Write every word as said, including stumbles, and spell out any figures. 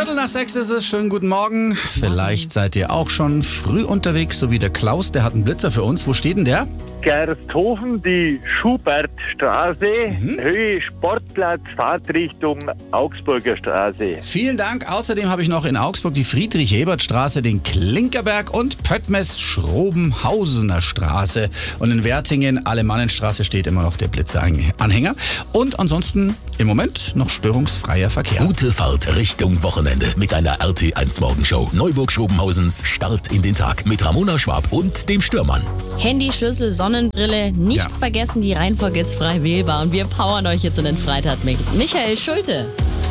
Viertel nach sechs ist es. Schönen guten Morgen. Vielleicht seid ihr auch schon früh unterwegs, so wie der Klaus. Der hat einen Blitzer für uns. Wo steht denn der? Gersthofen, die Schubertstraße, Mhm. Höhe Sportplatz, Fahrtrichtung Augsburger Straße. Vielen Dank. Außerdem habe ich noch in Augsburg die Friedrich-Ebert-Straße, den Klinkerberg und Pöttmes-Schrobenhausener Straße. Und in Wertingen, Alemannenstraße, steht immer noch der Blitzer-Anhänger. Und ansonsten im Moment noch störungsfreier Verkehr. Gute Fahrt Richtung Wochenende mit einer R T eins Morgenshow. Neuburg-Schrobenhausens Start in den Tag mit Ramona Schwab und dem Stürmann. Handy, Schlüssel, Sonnenbrille, nichts Ja. vergessen, die Reihenfolge ist frei wählbar und wir powern euch jetzt in den Freitag mit Michael Schulte.